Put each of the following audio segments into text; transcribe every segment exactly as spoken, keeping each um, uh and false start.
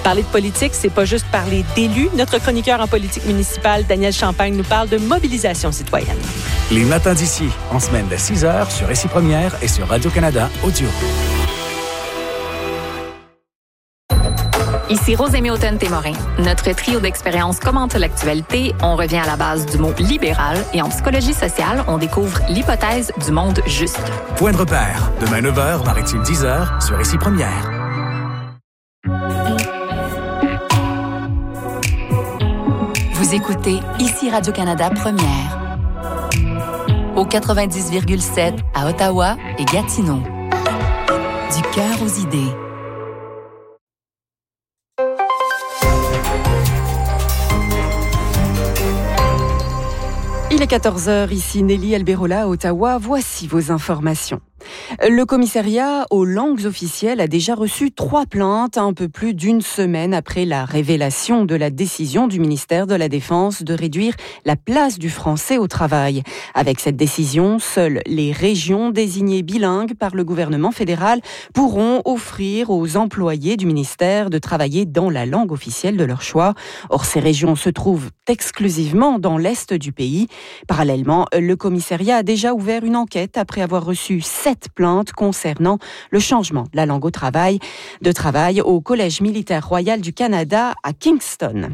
Parler de politique, c'est pas juste parler d'élus. Notre chroniqueur en politique municipale, Daniel Champagne, nous parle de mobilisation citoyenne. Les matins d'ici, en semaine dès six heures sur Ici Première et sur Radio-Canada Audio. Ici Rosémie Houghton-Témorin. Notre trio d'expériences commente l'actualité. On revient à la base du mot libéral et en psychologie sociale, on découvre l'hypothèse du monde juste. Point de repère, demain neuf heures, Maritime dix heures sur Ici Première. Vous écoutez Ici Radio-Canada Première. Au quatre-vingt-dix virgule sept à Ottawa et Gatineau. Du cœur aux idées. Il est quatorze heures, ici Nelly Alberola à Ottawa. Voici vos informations. Le commissariat aux langues officielles a déjà reçu trois plaintes un peu plus d'une semaine après la révélation de la décision du ministère de la Défense de réduire la place du français au travail. Avec cette décision, seules les régions désignées bilingues par le gouvernement fédéral pourront offrir aux employés du ministère de travailler dans la langue officielle de leur choix. Or, ces régions se trouvent exclusivement dans l'est du pays. Parallèlement, le commissariat a déjà ouvert une enquête après avoir reçu sept plaintes concernant le changement de la langue au travail, de travail au Collège militaire royal du Canada à Kingston.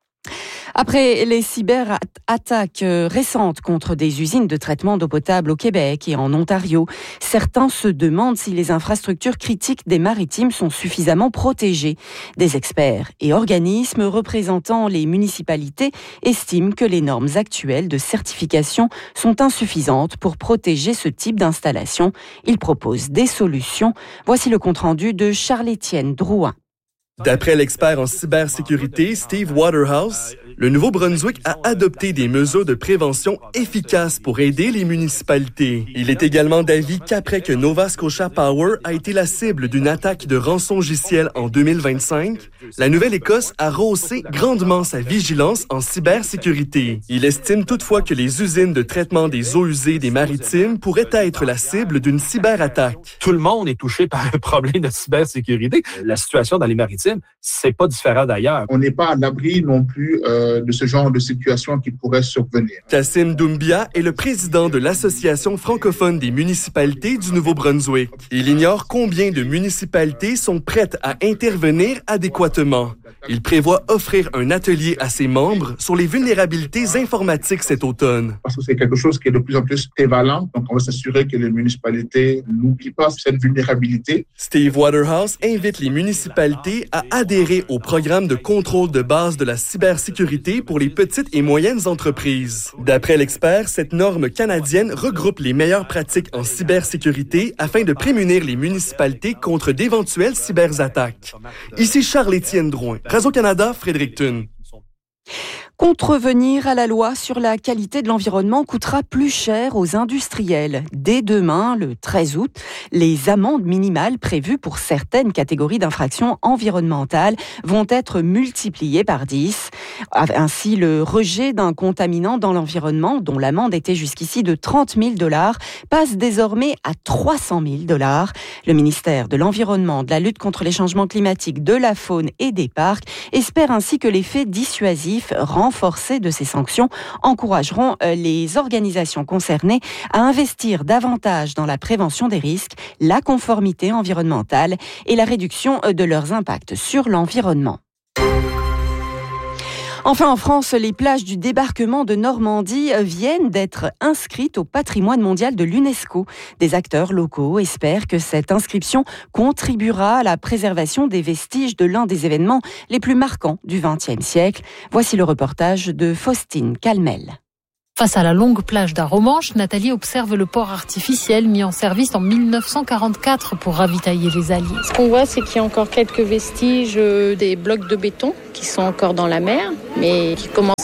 Après les cyberattaques récentes contre des usines de traitement d'eau potable au Québec et en Ontario, certains se demandent si les infrastructures critiques des maritimes sont suffisamment protégées. Des experts et organismes représentant les municipalités estiment que les normes actuelles de certification sont insuffisantes pour protéger ce type d'installation. Ils proposent des solutions. Voici le compte-rendu de Charles-Étienne Drouin. D'après l'expert en cybersécurité Steve Waterhouse, le Nouveau-Brunswick a adopté des mesures de prévention efficaces pour aider les municipalités. Il est également d'avis qu'après que Nova Scotia Power a été la cible d'une attaque de rançongiciel en deux mille vingt-cinq, la Nouvelle-Écosse a rehaussé grandement sa vigilance en cybersécurité. Il estime toutefois que les usines de traitement des eaux usées des maritimes pourraient être la cible d'une cyberattaque. Tout le monde est touché par un problème de cybersécurité. La situation dans les maritimes, c'est pas différent d'ailleurs. On n'est pas à l'abri non plus euh, de ce genre de situation qui pourrait survenir. Kassim Doumbia est le président de l'Association francophone des municipalités du Nouveau-Brunswick. Il ignore combien de municipalités sont prêtes à intervenir adéquatement. Il prévoit offrir un atelier à ses membres sur les vulnérabilités informatiques cet automne. Parce que c'est quelque chose qui est de plus en plus prévalent, donc on va s'assurer que les municipalités n'oublient pas cette vulnérabilité. Steve Waterhouse invite les municipalités à adhérer au programme de contrôle de base de la cybersécurité pour les petites et moyennes entreprises. D'après l'expert, cette norme canadienne regroupe les meilleures pratiques en cybersécurité afin de prémunir les municipalités contre d'éventuelles cyberattaques. Ici Charles-Étienne Drouin, Radio-Canada, Fredericton. Contrevenir à la loi sur la qualité de l'environnement coûtera plus cher aux industriels. Dès demain, le treize août, les amendes minimales prévues pour certaines catégories d'infractions environnementales vont être multipliées par dix. Ainsi, le rejet d'un contaminant dans l'environnement, dont l'amende était jusqu'ici de trente mille dollars, passe désormais à trois cent mille dollars. Le ministère de l'Environnement, de la lutte contre les changements climatiques, de la faune et des parcs espère ainsi que l'effet dissuasif renforcés de ces sanctions encourageront les organisations concernées à investir davantage dans la prévention des risques, la conformité environnementale et la réduction de leurs impacts sur l'environnement. Enfin, en France, les plages du débarquement de Normandie viennent d'être inscrites au patrimoine mondial de l'UNESCO. Des acteurs locaux espèrent que cette inscription contribuera à la préservation des vestiges de l'un des événements les plus marquants du vingtième siècle. Voici le reportage de Faustine Calmel. Face à la longue plage d'Arromanches, Nathalie observe le port artificiel mis en service en mille neuf cent quarante-quatre pour ravitailler les Alliés. Ce qu'on voit, c'est qu'il y a encore quelques vestiges des blocs de béton qui sont encore dans la mer, mais qui commencent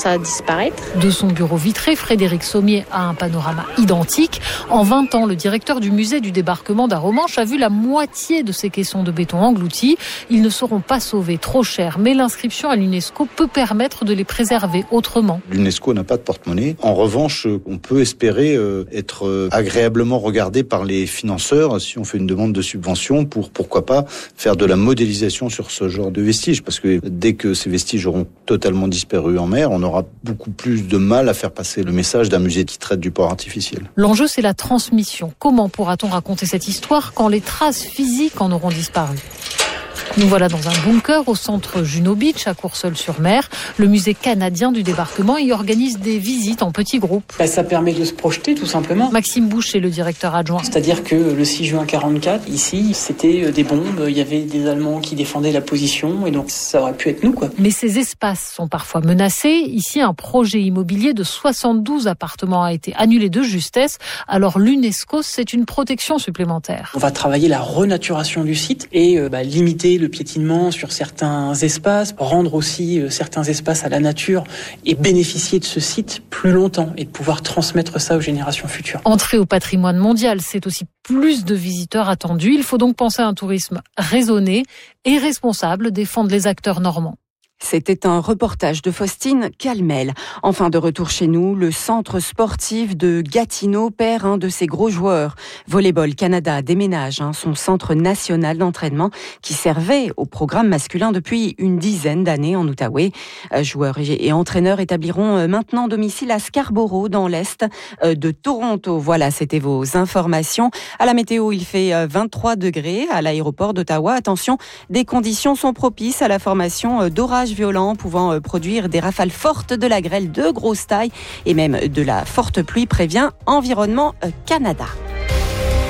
à disparaître. De son bureau vitré, Frédéric Sommier a un panorama identique. En vingt ans, le directeur du musée du débarquement d'Arromanches a vu la moitié de ces caissons de béton engloutis. Ils ne seront pas sauvés, trop cher, mais l'inscription à l'UNESCO peut permettre de les préserver autrement. L'UNESCO n'a pas de porte-monnaie. En revanche, on peut espérer être agréablement regardé par les financeurs si on fait une demande de subvention pour, pourquoi pas, faire de la modélisation sur ce genre de vestiges. Parce que dès que ces vestiges auront totalement disparu en mer, on aura beaucoup plus de mal à faire passer le message d'un musée qui traite du port artificiel. L'enjeu, c'est la transmission. Comment pourra-t-on raconter cette histoire quand les traces physiques en auront disparu ? Nous voilà dans un bunker au centre Juno Beach, à Courseulles-sur-Mer. Le musée canadien du débarquement y organise des visites en petits groupes. Ben, ça permet de se projeter, tout simplement. Maxime Boucher, le directeur adjoint. C'est-à-dire que le six juin quarante-quatre, ici, c'était des bombes, il y avait des Allemands qui défendaient la position, et donc ça aurait pu être nous, quoi. Mais ces espaces sont parfois menacés. Ici, un projet immobilier de soixante-douze appartements a été annulé de justesse. Alors l'UNESCO, c'est une protection supplémentaire. On va travailler la renaturation du site et euh, bah, limiter le piétinement sur certains espaces, rendre aussi euh, certains espaces à la nature et bénéficier de ce site plus longtemps et pouvoir transmettre ça aux générations futures. Entrer au patrimoine mondial, c'est aussi plus de visiteurs attendus. Il faut donc penser à un tourisme raisonné et responsable, défendre les acteurs normands. C'était un reportage de Faustine Calmel. Enfin, de retour chez nous, le centre sportif de Gatineau perd un de ses gros joueurs. Volleyball Canada déménage hein, son centre national d'entraînement qui servait au programme masculin depuis une dizaine d'années en Outaouais. Euh, joueurs et, et entraîneurs établiront euh, maintenant domicile à Scarborough, dans l'est euh, de Toronto. Voilà, c'était vos informations. À la météo, il fait euh, vingt-trois degrés à l'aéroport d'Ottawa. Attention, des conditions sont propices à la formation euh, d'orages violents pouvant produire des rafales fortes, de la grêle de grosse taille et même de la forte pluie, prévient Environnement Canada.